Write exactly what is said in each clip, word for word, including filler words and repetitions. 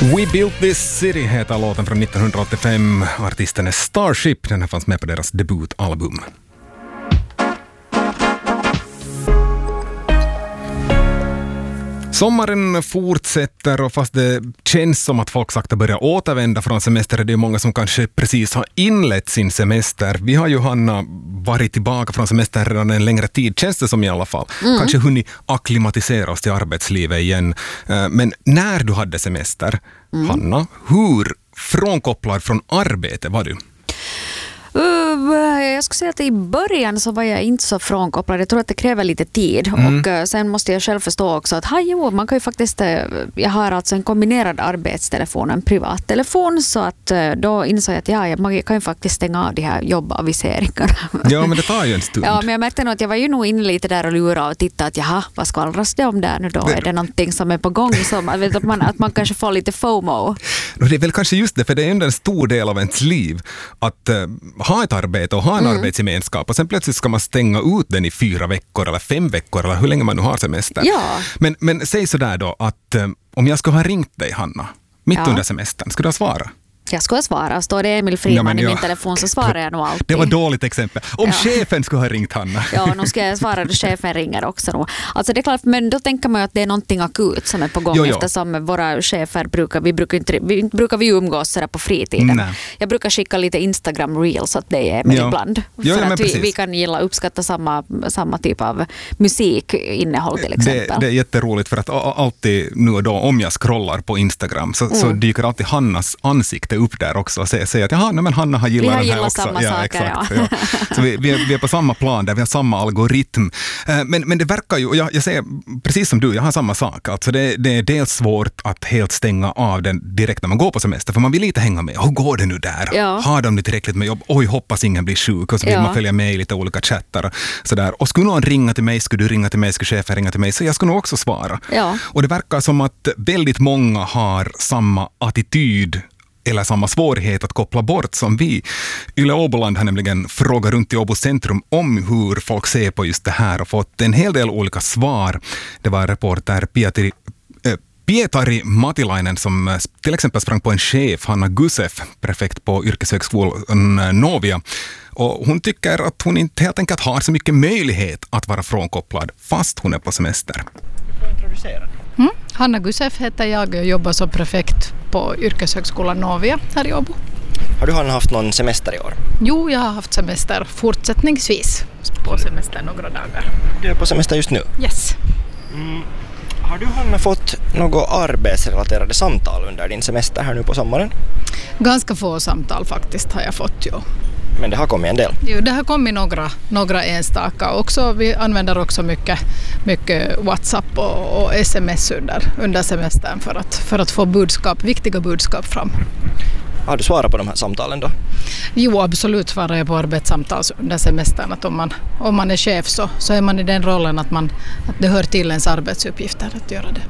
We Built This City heter låten från nittonhundraåttiofem. Artisten är Starship. Den här fanns med på deras debutalbum. Sommaren fortsätter och fast det känns som att folk sakta börjar återvända från semester är det många som kanske precis har inlett sin semester. Vi har ju, Hanna, varit tillbaka från semester redan en längre tid, känns det som i alla fall. Mm. Kanske hunnit akklimatisera oss till arbetslivet igen. Men när du hade semester, mm. Hanna, hur frånkopplad från arbete var du? Jag skulle säga att i början så var jag inte så frånkopplad. Jag tror att det kräver lite tid. Mm. Och sen måste jag själv förstå också att jo, man kan ju faktiskt, jag har alltså en kombinerad arbetstelefon och en privattelefon, så att då insåg jag att ja, jag kan ju faktiskt stänga av de här jobbaviseringarna. Ja, men det tar ju en stund. Ja, men jag märkte nog att jag var ju nog inne lite där och lura och titta att jaha, vad skvallras det om där nu då? Det... Är det någonting som är på gång? Som, att, man, att man kanske får lite FOMO. Det är väl kanske just det, för det är ju en stor del av ens liv att uh, ha ett arbete och ha en mm. arbetsgemenskap och sen plötsligt ska man stänga ut den i fyra veckor eller fem veckor eller hur länge man nu har semester. Ja. Men, men säg så där då att um, om jag skulle ha ringt dig, Hanna, mitt ja. under semestern, skulle du svara? Jag ska svara. Står det Emil Friman ja, i min telefon så svarar jag nog alltid. Det var dåligt exempel. Om ja. chefen skulle ha ringt, Hanna. Ja, nu ska jag svara då chefen ringer också. Nog. Alltså det är klart, men då tänker man ju att det är någonting akut som är på gång jo, jo. eftersom våra chefer brukar, vi brukar inte, vi brukar vi umgås sådär på fritiden. Nej. Jag brukar skicka lite Instagram reels åt dig Emil ja. ibland. För jo, ja, att vi, vi kan gilla uppskatta samma, samma typ av musikinnehåll till exempel. Det, det är jätteroligt för att alltid nu och då om jag scrollar på Instagram så, mm. så dyker alltid Hannas ansikte upp där också och säger att jaha, nej, men Hanna har gillat har den här gillat också. Samma ja, saker, exakt. Ja. Ja. Så vi, vi, är, vi är på samma plan där, vi har samma algoritm. Men, men det verkar ju, och jag, jag säger precis som du, jag har samma sak. Alltså det, det är dels svårt att helt stänga av den direkt när man går på semester, för man vill lite hänga med. Hur går det nu där? Ja. Har de det tillräckligt med jobb? Oj, hoppas ingen blir sjuk. Och så vill ja. man följa med i lite olika chattar. Sådär. Och skulle någon ringa till mig, skulle du ringa till mig, skulle chefen ringa till mig, så jag skulle nog också svara. Ja. Och det verkar som att väldigt många har samma attityd eller samma svårighet att koppla bort som vi. Yle Åboland har nämligen frågat runt i Åbo centrum om hur folk ser på just det här och fått en hel del olika svar. Det var reporter Pietari, äh, Pietari Matilainen som till exempel sprang på en chef, Hanna Gusef, prefekt på yrkeshögskolan Novia. Och hon tycker att hon inte helt enkelt har så mycket möjlighet att vara frånkopplad fast hon är på semester. Du får introducera. Mm. Hanna Gusef heter jag och jobbar som prefekt på yrkeshögskolan Novia här i Åbo. Har du haft någon semester i år? Jo, jag har haft semester fortsättningsvis. På semester några dagar. Du är på semester just nu? Yes. Mm. Har du Hanna fått något arbetsrelaterade samtal under din semester här nu på sommaren? Ganska få samtal faktiskt har jag fått, jo. Men det har kommit en del? Jo, det har kommit några, några enstaka. Också, vi använder också mycket, mycket WhatsApp och, och sms under, under semestern för att, för att få budskap, viktiga budskap fram. Har du svarat på de här samtalen då? Jo, absolut svarar jag på arbetssamtal under semestern. Att om, man, om man är chef så, så är man i den rollen att, man, att det hör till ens arbetsuppgifter att göra det.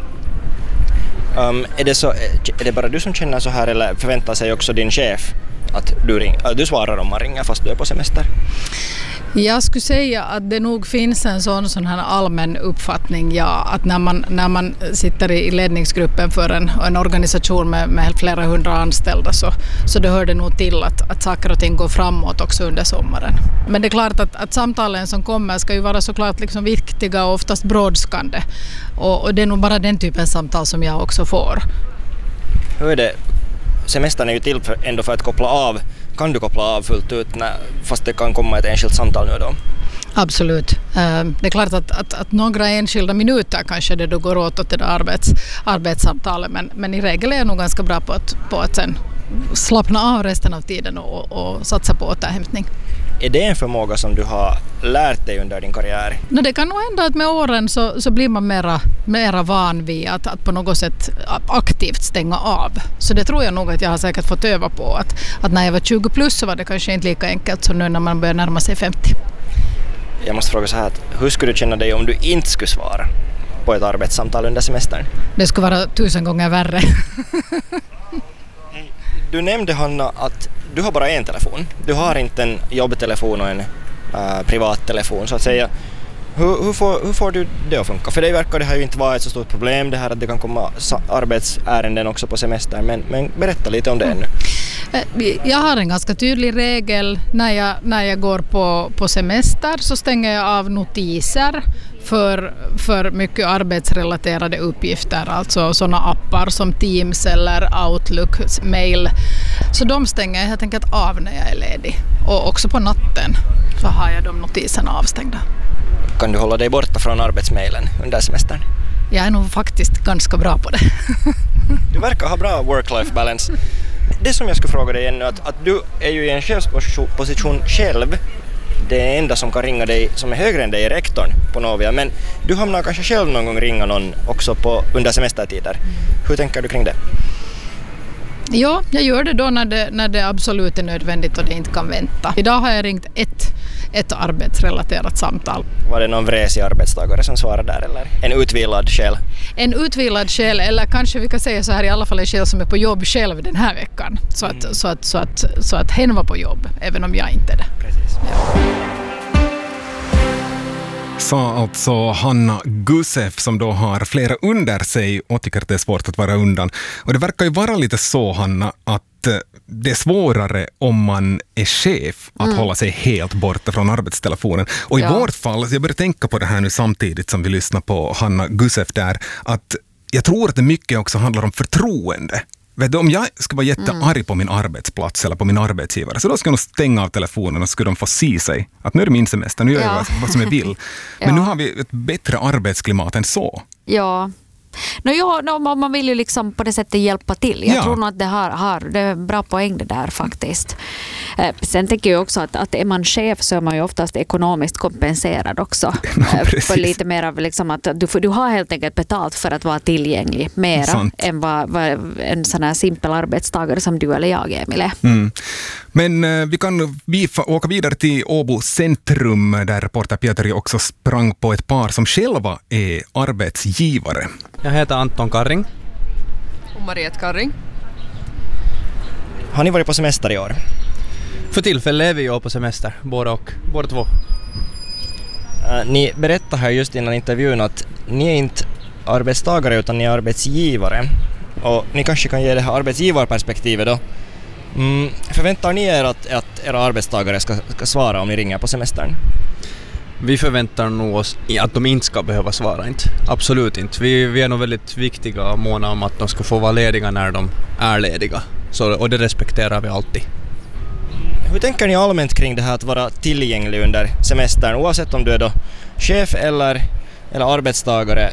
Um, är, det så, är det bara du som känner så här eller förväntar sig också din chef att du, ring, att du svarar om man ringer fast du är på semester? Jag skulle säga att det nog finns en sån, sån här allmän uppfattning, ja, att när man, när man sitter i ledningsgruppen för en, en organisation med, med flera hundra anställda så, så det hör det nog till att, att saker och ting går framåt också under sommaren. Men det är klart att, att samtalen som kommer ska ju vara såklart liksom viktiga och oftast brådskande och, och det är nog bara den typen samtal som jag också får. Hur är det? Semestern är ju till för, ändå för att koppla av. Kan du koppla av fullt ut när, fast det kan komma ett enskilt samtal nu då? Absolut. Det är klart att, att, att några enskilda minuter kanske det då går åt åt det där arbets, arbetssamtalet men, men i regel är jag nog ganska bra på att, på att sen slappna av resten av tiden och, och satsa på återhämtning. Är det en förmåga som du har lärt dig under din karriär? No, det kan nog hända att med åren så, så blir man mera, mera van vid att, att på något sätt aktivt stänga av. Så det tror jag nog att jag har säkert fått öva på. Att, att när jag var tjugo plus så var det kanske inte lika enkelt som nu när man börjar närma sig femtio. Jag måste fråga så här, hur skulle du känna dig om du inte skulle svara på ett arbetssamtal under semestern? Det skulle vara tusen gånger värre. Du nämnde, Hanna, att du har bara en telefon. Du har inte en jobbtelefon och en uh, privattelefon så att säga. Hur, hur, får, hur får du det att funka? För det verkar det här ju inte vara ett så stort problem, det här att det kan komma arbetsärenden också på semester, men, men berätta lite om det ännu. Jag har en ganska tydlig regel. När jag, när jag går på, på semester så stänger jag av notiser för, för mycket arbetsrelaterade uppgifter, alltså sådana appar som Teams eller Outlook, mail. Så de stänger jag helt enkelt av när jag är ledig. Och också på natten så har jag de notiserna avstängda. Kan du hålla dig borta från arbetsmailen under semestern? Jag är nog faktiskt ganska bra på det. Du verkar ha bra work-life balance. Det som jag skulle fråga dig ännu, att, att du är ju i en chefsposition själv. Det enda som kan ringa dig som är högre än dig är rektorn på Novia. Men du hamnar kanske själv någon gång ringa någon också på, under semestertider. Hur tänker du kring det? Ja, jag gör det då när det, när det absolut är nödvändigt och det inte kan vänta. Idag har jag ringt ett, ett arbetsrelaterat samtal. Var det någon vresig arbetstagare som svarade där eller en utvilad själ? En utvilad själ, eller kanske vi kan säga så här, i alla fall en själ som är på jobb själv den här veckan. Så att, mm. så att, så att, så att hen var på jobb, även om jag inte är det. Precis. Ja. Sa alltså Hanna Gusev som då har flera under sig och tycker att det är svårt att vara undan. Och det verkar ju vara lite så, Hanna, att det är svårare om man är chef att mm. hålla sig helt borta från arbetstelefonen. Och i ja. vårt fall, så jag börjar tänka på det här nu samtidigt som vi lyssnar på Hanna Gusev där, att jag tror att det mycket också handlar om förtroende. Vet du, om jag ska vara jättearg mm. på min arbetsplats eller på min arbetsgivare, så då ska jag nog stänga av telefonen och ska de få se sig att nu är det min semester, nu gör jag ja. vad som jag vill. Men ja. nu har vi ett bättre arbetsklimat än så. Ja. No, ja, no, man vill ju liksom på det sättet hjälpa till. Jag ja. tror nog att det har, har det är en bra poäng det där faktiskt. Eh, sen tänker jag också att, att är man chef så är man ju oftast ekonomiskt kompenserad också. No, eh, för lite mer av liksom att du, du har helt enkelt betalt för att vara tillgänglig mera Sant. än vad, vad en sån här simpel arbetstagare som du eller jag, Emil. Mm. Men eh, vi kan vi åka vidare till Åbo centrum där reporter Pietari också sprang på ett par som själva är arbetsgivare. Jag heter Anton Karring. Och Mariette Karring. Har ni varit på semester i år? För tillfället är vi ju på semester, båda och båda två. Uh, ni berättade här just innan intervjun att ni är inte arbetstagare utan ni är arbetsgivare. Och ni kanske kan ge det här arbetsgivarperspektivet då. Mm, förväntar ni er att, att era arbetstagare ska, ska svara om ni ringer på semestern? Vi förväntar nog oss att de inte ska behöva svara, inte. Absolut inte. Vi, vi är nog väldigt viktiga och måna om att de ska få vara lediga när de är lediga. Så, och det respekterar vi alltid. Hur tänker ni allmänt kring det här att vara tillgänglig under semestern? Oavsett om du är då chef eller, eller arbetstagare.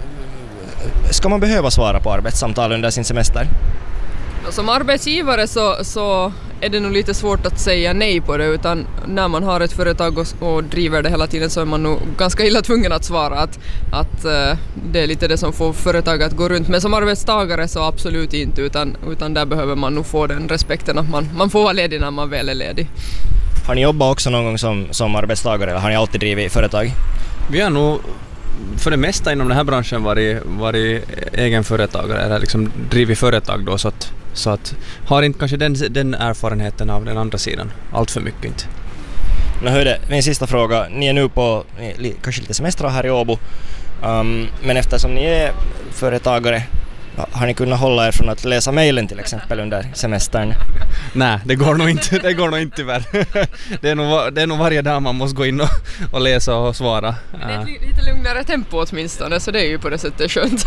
Ska man behöva svara på arbetssamtal under sin semester? Som arbetsgivare så, så är det nog lite svårt att säga nej på det, utan när man har ett företag och, och driver det hela tiden så är man nog ganska illa tvungen att svara att, att uh, det är lite det som får företag att gå runt. Men som arbetstagare så absolut inte, utan, utan där behöver man nog få den respekten att man, man får vara ledig när man väl är ledig. Har ni jobbat också någon gång som, som arbetstagare eller har ni alltid drivit företag? Vi har nog för det mesta inom den här branschen varit, varit egenföretagare eller liksom drivit företag då, så att, så att har inte kanske den, den erfarenheten av den andra sidan allt för mycket inte. Nu hörde, min sista fråga, ni är nu på ni, kanske lite semester här i Åbo, um, men eftersom ni är företagare, har ni kunnat hålla er från att läsa mejlen till exempel under semestern? Nej, det går nog inte, det går nog inte tyvärr. Det är nog, det är nog varje dag man måste gå in och, och läsa och svara. Men det är ett lite lugnare tempo åtminstone, så det är ju på det sättet skönt.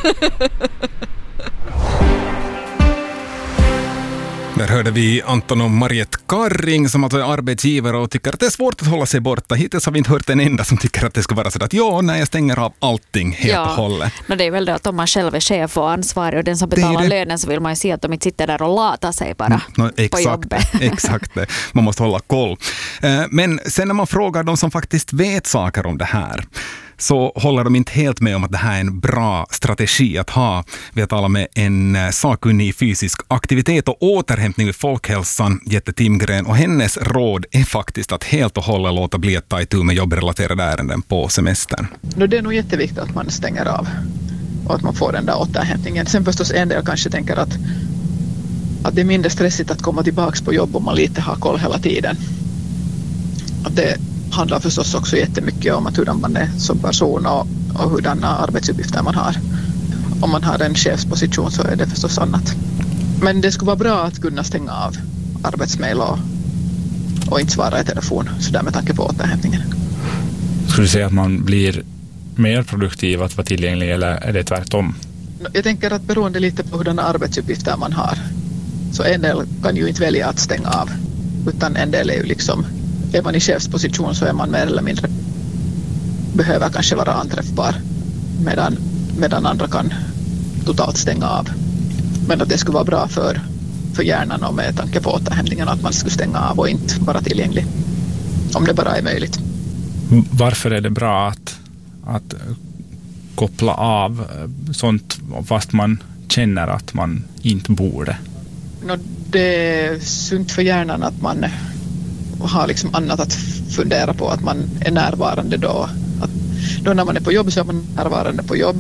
Där hörde vi Anton och Mariette Karring som alltså är arbetsgivare och tycker att det är svårt att hålla sig borta. Hittills har vi inte hört en enda som tycker att det ska vara så att ja, när jag stänger av allting helt ja. och hållet. No, det är väl det att om man själv är chef och ansvarig och den som betalar det det. lönen, så vill man ju se att de inte sitter där och latar sig bara no, exakt, på jobbet. Exakt det. Man måste hålla koll. Men sen när man frågar de som faktiskt vet saker om det här, så håller de inte helt med om att det här är en bra strategi att ha. Vi har talat med en sakkunnig i fysisk aktivitet och återhämtning vid folkhälsan, Jette Timgren, och hennes råd är faktiskt att helt och hållet låta bli att ta itu med jobbrelaterade ärenden på semestern. Det är nog jätteviktigt att man stänger av och att man får den där återhämtningen. Sen förstås en del kanske tänker att, att det är mindre stressigt att komma tillbaka på jobb om man lite har koll hela tiden. Att det handlar förstås också jättemycket om att hur man är som person och, och hurdana arbetsuppgifter man har. Om man har en chefsposition så är det förstås annat. Men det skulle vara bra att kunna stänga av arbetsmail och, och inte svara i telefon, så där med tanke på återhämtningen. Skulle du säga att man blir mer produktiv att vara tillgänglig, eller är det tvärtom? Jag tänker att beroende lite på hurdana arbetsuppgifter man har, så en del kan ju inte välja att stänga av, utan en del är ju liksom, är man i chefsposition så är man mer eller mindre behöver kanske vara anträffbar, medan, medan andra kan totalt stänga av. Men att det skulle vara bra för, för hjärnan och med tanke på återhämtningen att man skulle stänga av och inte vara tillgänglig, om det bara är möjligt. Varför är det bra att, att koppla av sånt fast man känner att man inte borde? No, det är sunt för hjärnan att man har liksom annat att fundera på, att man är närvarande då. Att då när man är på jobb så är man närvarande på jobb.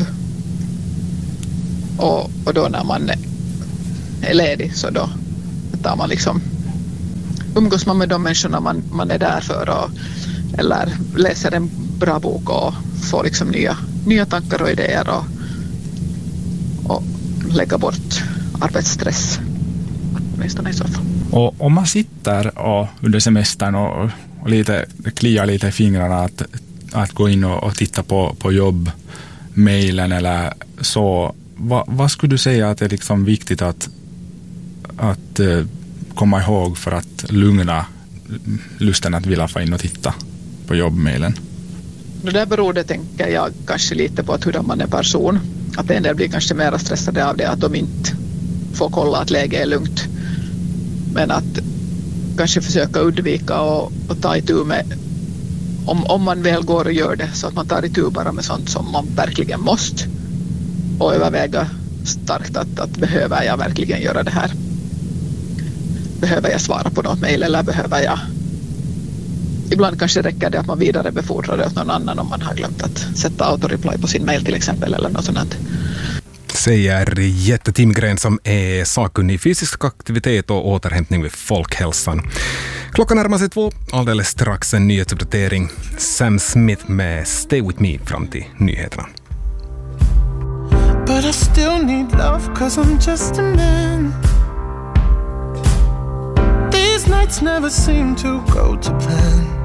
Och, och då när man är ledig så då tar man liksom, umgås man med de människorna man, man är där för, och, eller läser en bra bok och får liksom nya, nya tankar och idéer och, och lägga bort arbetsstress. I så fall. Och om man sitter och under semestern och, och lite, kliar lite i fingrarna att, att gå in och, och titta på, på jobbmailen eller så, va, vad skulle du säga att det är liksom viktigt att, att uh, komma ihåg för att lugna lusten att vilja få in och titta på jobbmailen? Det där beror det, tänker jag, kanske lite på att hur man är person. Att en del blir kanske mer stressade av det, att de inte får kolla att läget är lugnt. Men att kanske försöka undvika och, och ta itu med, om, om man väl går och gör det, så att man tar itu bara med sånt som man verkligen måste. Och överväga starkt att, att behöver jag verkligen göra det här? Behöver jag svara på något mejl, eller behöver jag... Ibland kanske räcker det att man vidarebefordrar det åt någon annan om man har glömt att sätta autoreply på sin mejl till exempel, eller något sånt. Säger Jette Timgren som är sakkunnig i fysisk aktivitet och återhämtning vid Folkhälsan. Klockan närmar sig två, alldeles strax en nyhetsuppdatering. Sam Smith med Stay With Me fram till nyheterna. But I still need love cause I'm just a man. These nights never seem to go to plan.